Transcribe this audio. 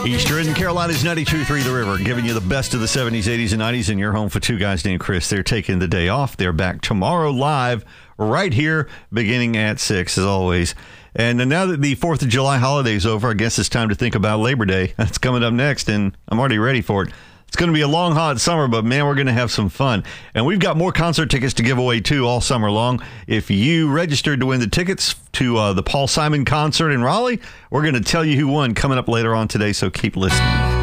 Eastern Carolina's 92.3 The River, giving you the best of the 70s, 80s, and 90s in your home for two guys named Chris. They're taking the day off. They're back tomorrow live right here, beginning at 6, as always. And now that the 4th of July holiday is over, I guess it's time to think about Labor Day. That's coming up next, and I'm already ready for it. It's going to be a long, hot summer, but, man, we're going to have some fun. And we've got more concert tickets to give away, too, all summer long. If you registered to win the tickets to the Paul Simon concert in Raleigh, we're going to tell you who won coming up later on today, so keep listening.